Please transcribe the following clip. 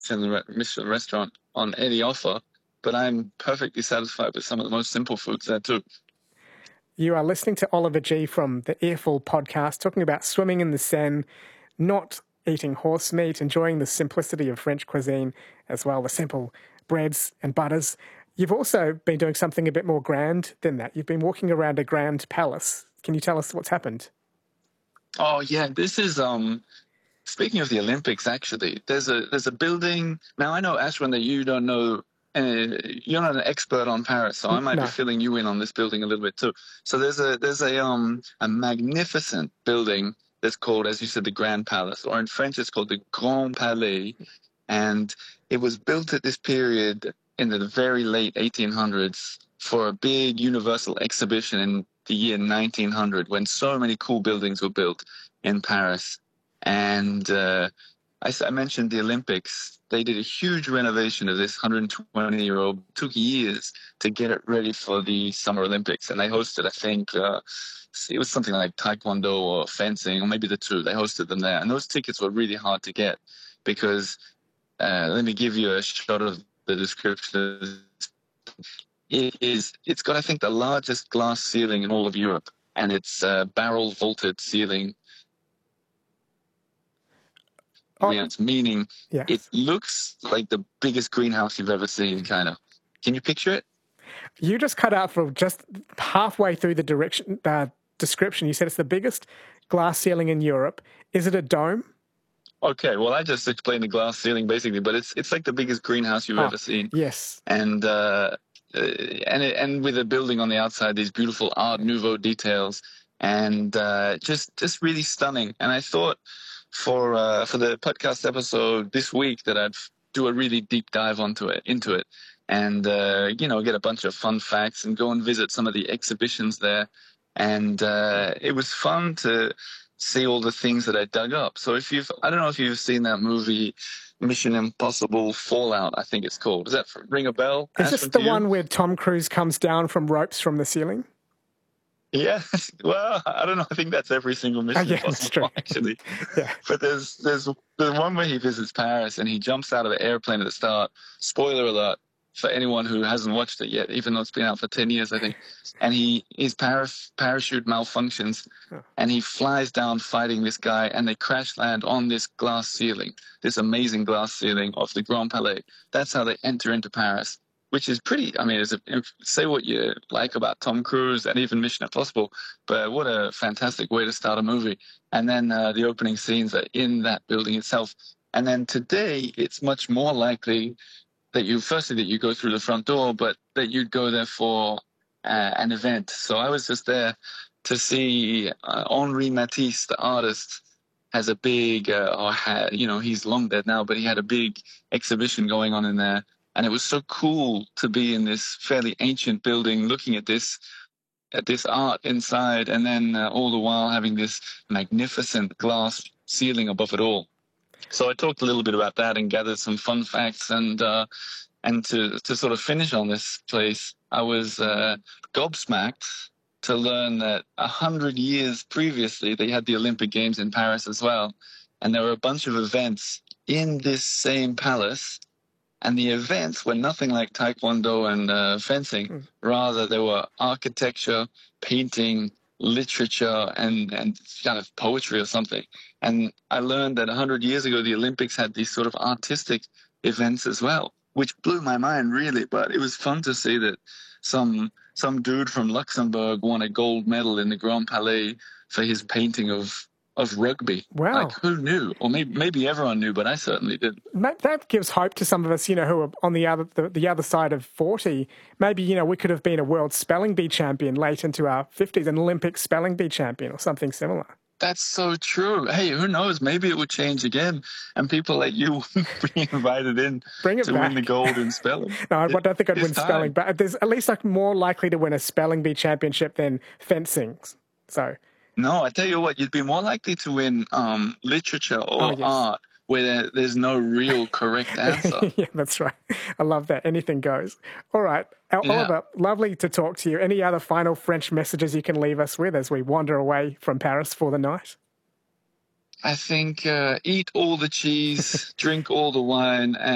Michelin restaurant on any offer, but I'm perfectly satisfied with some of the most simple foods there too. You are listening to Oliver G from the Earful podcast, talking about swimming in the Seine, not eating horse meat, enjoying the simplicity of French cuisine as well, the simple breads and butters. You've also been doing something a bit more grand than that. You've been walking around a grand palace. Can you tell us what's happened? Oh yeah, this is speaking of the Olympics. Actually, there's a building. Now I know, Ashwin, that you don't know. You're not an expert on Paris, so I might be No. filling you in on this building a little bit too. So there's a magnificent building that's called, as you said, the Grand Palace, or in French it's called the Grand Palais, and it was built at this period in the very late 1800s for a big universal exhibition in the year 1900, when so many cool buildings were built in Paris. And I mentioned the Olympics. They did a huge renovation of this 120-year-old. It took years to get it ready for the Summer Olympics. And they hosted, I think, it was something like Taekwondo or fencing, or maybe the two. They hosted them there. And those tickets were really hard to get because, let me give you a shot of the description. It's got, I think, the largest glass ceiling in all of Europe. And it's a barrel vaulted ceiling. Meaning yes. It looks like the biggest greenhouse you've ever seen, kind of. Can you picture it? You just cut out for just halfway through the description. You said it's the biggest glass ceiling in Europe. Is it a dome? Okay, well, I just explained the glass ceiling basically, but it's like the biggest greenhouse you've ever seen. Yes. And with a building on the outside, these beautiful Art Nouveau details, and just really stunning. And I thought for the podcast episode this week that I'd do a really deep dive into it, and get a bunch of fun facts and go and visit some of the exhibitions there. And it was fun to see all the things that I dug up. So I don't know if you've seen that movie, Mission Impossible Fallout, I think it's called. Does that ring a bell? Is this the one where Tom Cruise comes down from ropes from the ceiling? Yeah, well, I don't know. I think that's every single Mission Impossible, actually. Yeah. But there's the one where he visits Paris and he jumps out of the airplane at the start. Spoiler alert for anyone who hasn't watched it yet, even though it's been out for 10 years, I think. And his parachute malfunctions, and he flies down fighting this guy, and they crash land on this glass ceiling, this amazing glass ceiling of the Grand Palais. That's how they enter into Paris, which is pretty, say what you like about Tom Cruise and even Mission Impossible, but what a fantastic way to start a movie. And then the opening scenes are in that building itself. And then today, it's much more likely that you go through the front door, but that you'd go there for an event. So I was just there to see Henri Matisse, the artist, has a big, he's long dead now, but he had a big exhibition going on in there. And it was so cool to be in this fairly ancient building, looking at this art inside, and then all the while having this magnificent glass ceiling above it all. So I talked a little bit about that and gathered some fun facts, and to sort of finish on this place, I was gobsmacked to learn that 100 years previously they had the Olympic Games in Paris as well, and there were a bunch of events in this same palace. And the events were nothing like Taekwondo and fencing. Rather, they were architecture, painting, literature, and kind of poetry or something. And I learned that 100 years ago, the Olympics had these sort of artistic events as well, which blew my mind, really. But it was fun to see that some dude from Luxembourg won a gold medal in the Grand Palais for his painting of rugby. Wow. Like, who knew? Or maybe everyone knew, but I certainly did. That gives hope to some of us, who are on the other side of 40. Maybe, we could have been a world spelling bee champion late into our 50s, an Olympic spelling bee champion or something similar. That's so true. Hey, who knows? Maybe it would change again, and people like you would be invited in to win the gold in spelling. No, I don't think I'd win spelling, but there's at least more likely to win a spelling bee championship than fencing. So. No, I tell you what, you'd be more likely to win literature or art where there's no real correct answer. Yeah, that's right. I love that. Anything goes. All right. Oliver, lovely to talk to you. Any other final French messages you can leave us with as we wander away from Paris for the night? I think eat all the cheese, drink all the wine,